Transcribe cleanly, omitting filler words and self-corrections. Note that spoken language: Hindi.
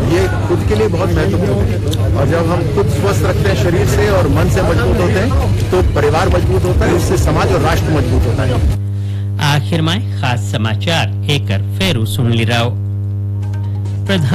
ये खुद के लिए बहुत महत्वपूर्ण है। और जब हम खुद स्वस्थ रखते हैं शरीर से और मन से मजबूत होते हैं तो परिवार मजबूत होता है, उससे समाज और राष्ट्र मजबूत होता है। आखिर में खास समाचार एक फेरू सुन ली राव।